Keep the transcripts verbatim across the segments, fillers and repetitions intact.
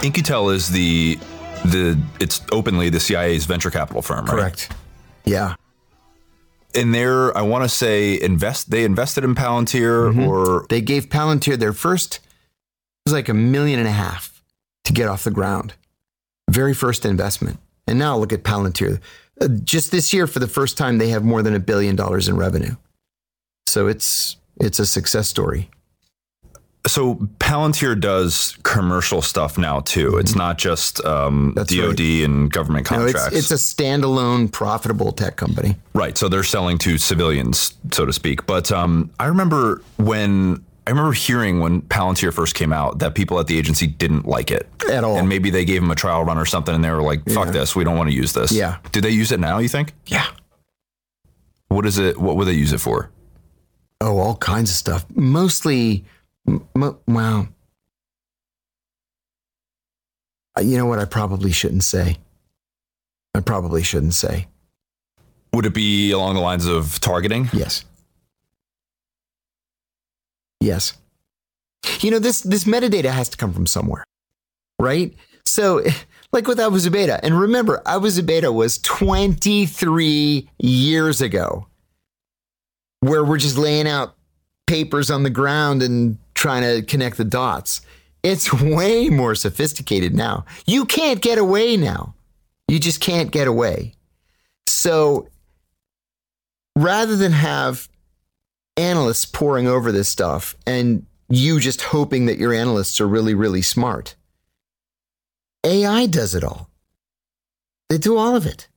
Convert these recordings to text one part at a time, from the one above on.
In-Q-Tel is the the it's openly the C I A's venture capital firm, right? Correct. Yeah. And they're, I want to say, invest. They invested in Palantir, mm-hmm. or they gave Palantir their first. It was like a million and a half to get off the ground. Very first investment, and now look at Palantir. Uh, just this year, for the first time, they have more than a billion dollars in revenue. So it's it's a success story. So Palantir does commercial stuff now too. It's not just um, D O D right. and government contracts. No, it's, it's a standalone, profitable tech company. Right. So they're selling to civilians, so to speak. But um, I remember when I remember hearing when Palantir first came out that people at the agency didn't like it at all, and maybe they gave them a trial run or something, and they were like, "Fuck yeah. this, we don't want to use this." Yeah. Do they use it now? You think? Yeah. What is it? What would they use it for? Oh, all kinds of stuff. Mostly. M- wow. You know what? I probably shouldn't say. I probably shouldn't say. Would it be along the lines of targeting? Yes. Yes. You know, this, this metadata has to come from somewhere, right? So like with Abu Zubaydah, and remember, Abu Zubaydah was twenty-three years ago, where we're just laying out papers on the ground and trying to connect the dots. It's way more sophisticated now. You can't get away now. You just can't get away. So rather than have analysts poring over this stuff and you just hoping that your analysts are really, really smart, A I does it all. They do all of it.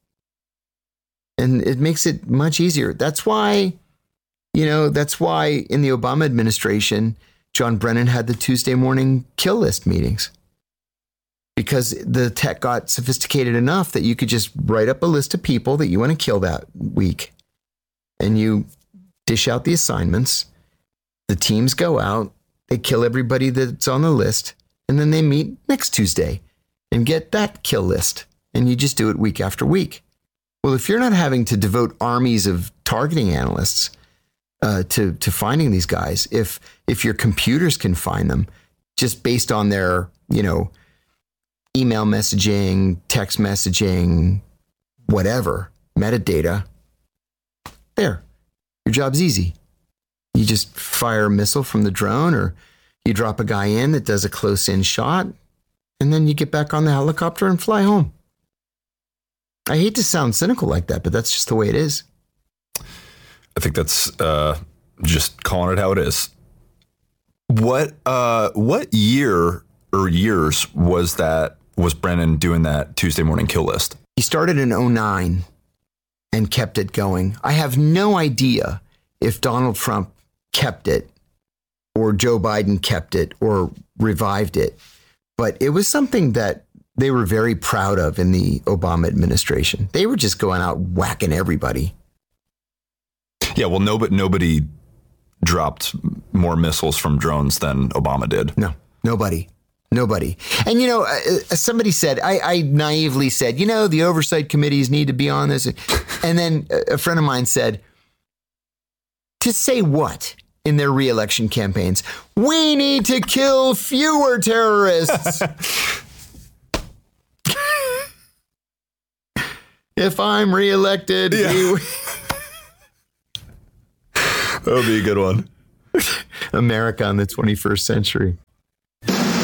And it makes it much easier. That's why, you know, that's why in the Obama administration, John Brennan had the Tuesday morning kill list meetings, because the tech got sophisticated enough that you could just write up a list of people that you want to kill that week, and you dish out the assignments. The teams go out, they kill everybody that's on the list, and then they meet next Tuesday and get that kill list. And you just do it week after week. Well, if you're not having to devote armies of targeting analysts Uh, to to finding these guys, if if your computers can find them just based on their, you know, email messaging, text messaging, whatever, metadata, there, your job's easy. You just fire a missile from the drone, or you drop a guy in that does a close-in shot, and then you get back on the helicopter and fly home. I hate to sound cynical like that, but that's just the way it is. I think that's uh, just calling it how it is. What uh, what year or years was that? Was Brennan doing that Tuesday morning kill list? He started in oh nine and kept it going. I have no idea if Donald Trump kept it or Joe Biden kept it or revived it, but it was something that they were very proud of in the Obama administration. They were just going out whacking everybody. Yeah, well, nobody, nobody dropped more missiles from drones than Obama did. No, nobody, nobody. And, you know, uh, somebody said, I, I naively said, you know, the oversight committees need to be on this. And then a friend of mine said, to say what in their reelection campaigns? We need to kill fewer terrorists. If I'm reelected, yeah. we... That would be a good one. America in the twenty-first century.